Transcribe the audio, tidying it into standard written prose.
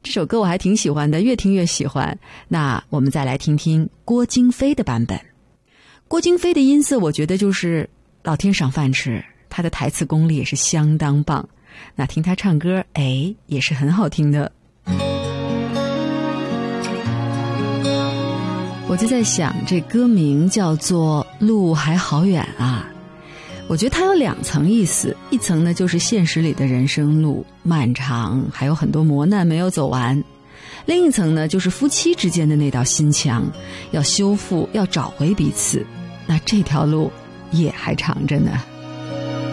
这首歌我还挺喜欢的，越听越喜欢。那我们再来听听郭京飞的版本。郭京飞的音色我觉得就是老天赏饭吃，他的台词功力也是相当棒。那听他唱歌，也是很好听的。我就在想，这歌名叫做《路还好远啊》，我觉得它有2层意思，一层呢就是现实里的人生路漫长，还有很多磨难没有走完；另一层呢就是夫妻之间的那道心墙，要修复，要找回彼此，那这条路也还长着呢。